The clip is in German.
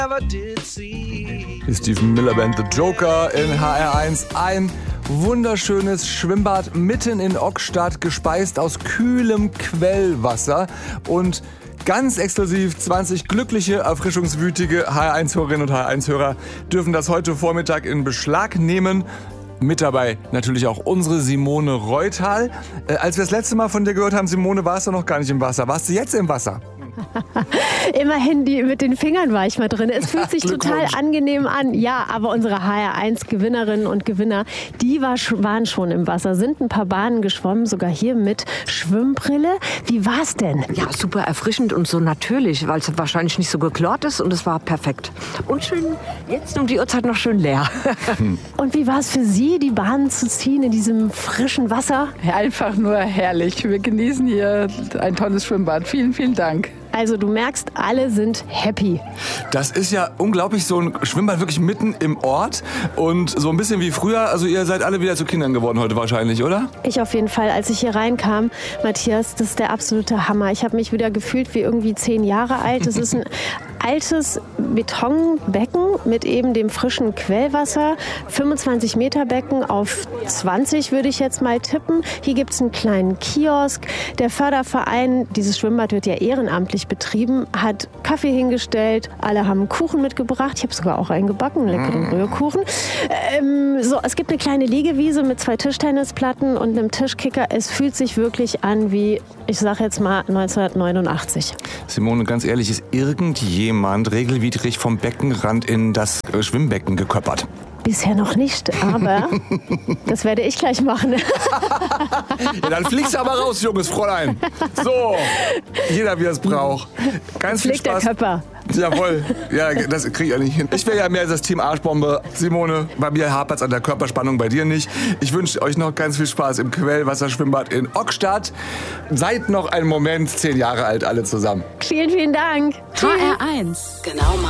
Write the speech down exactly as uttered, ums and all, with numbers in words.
Die Stephen Miller Band The Joker in H R eins. Ein wunderschönes Schwimmbad mitten in Ockstadt, gespeist aus kühlem Quellwasser. Und ganz exklusiv zwanzig glückliche, erfrischungswütige H R eins-Hörerinnen und H R eins-Hörer dürfen das heute Vormittag in Beschlag nehmen. Mit dabei natürlich auch unsere Simone Reuthal. Äh, als wir das letzte Mal von dir gehört haben, Simone, warst du noch gar nicht im Wasser. Warst du jetzt im Wasser? Immerhin, die, mit den Fingern war ich mal drin. Es fühlt sich total angenehm an. Ja, aber unsere H R eins-Gewinnerinnen und Gewinner, die war, waren schon im Wasser, sind ein paar Bahnen geschwommen, sogar hier mit Schwimmbrille. Wie war's denn? Ja, super erfrischend und so natürlich, weil es wahrscheinlich nicht so geklort ist und es war perfekt. Und schön, jetzt um die Uhrzeit noch schön leer. Und wie war es für Sie, die Bahnen zu ziehen in diesem frischen Wasser? Ja, einfach nur herrlich. Wir genießen hier ein tolles Schwimmbad. Vielen, vielen Dank. Also du merkst, alle sind happy. Das ist ja unglaublich, so ein Schwimmbad wirklich mitten im Ort und so ein bisschen wie früher. Also ihr seid alle wieder zu Kindern geworden heute wahrscheinlich, oder? Ich auf jeden Fall, als ich hier reinkam, Matthias, das ist der absolute Hammer. Ich habe mich wieder gefühlt wie irgendwie zehn Jahre alt. Es ist ein altes Betonbecken mit eben dem frischen Quellwasser. fünfundzwanzig Meter Becken auf zwanzig würde ich jetzt mal tippen. Hier gibt es einen kleinen Kiosk. Der Förderverein, dieses Schwimmbad wird ja ehrenamtlich betrieben, hat Kaffee hingestellt. Alle haben Kuchen mitgebracht. Ich habe sogar auch einen gebacken, einen leckeren Rührkuchen. Ähm, so, es gibt eine kleine Liegewiese mit zwei Tischtennisplatten und einem Tischkicker. Es fühlt sich wirklich an wie, ich sage jetzt mal, neunzehnhundertneunundachtzig. Simone, ganz ehrlich, ist irgendjemand regelwidrig vom Beckenrand in das äh, Schwimmbecken geköppert? Bisher noch nicht, aber das werde ich gleich machen. Ja, dann fliegst du aber raus, junges Fräulein. So, jeder wie er es braucht. Ganz viel Fliegt der Spaß. Köpper. Jawohl, ja, das kriege ich ja nicht hin. Ich wäre ja mehr das Team Arschbombe. Simone, bei mir hapert es an der Körperspannung, bei dir nicht. Ich wünsche euch noch ganz viel Spaß im Quellwasserschwimmbad in Ockstadt. Seid noch einen Moment zehn Jahre alt alle zusammen. Vielen, vielen Dank. H R eins. Genau